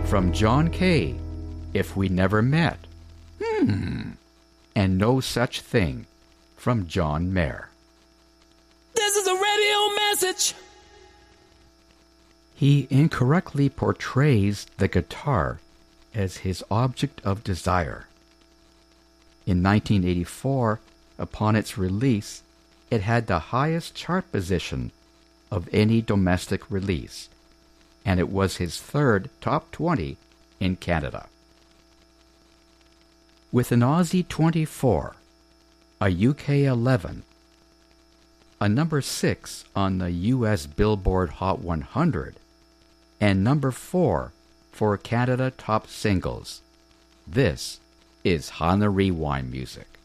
From John Kay, If We Never Met. And No Such Thing from John Mayer. This is a radio message. He incorrectly portrays the guitar as his object of desire. In 1984, upon its release, it had the highest chart position of any domestic release, and it was his third top 20 in Canada. With an Aussie 24, a UK 11, a number 6 on the US Billboard Hot 100, and number 4 for Canada Top Singles. This is Hana Rewind Music.